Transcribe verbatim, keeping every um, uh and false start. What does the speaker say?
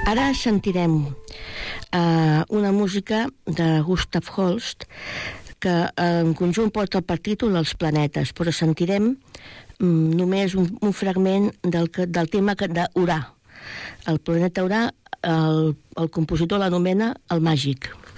Ara sentirem uh, una música de Gustav Holst que en conjunt porta per títol Els planetes, però sentirem um, només un, un fragment del, del tema d'Urà. El planeta Urà, el, el compositor l'anomena el màgic.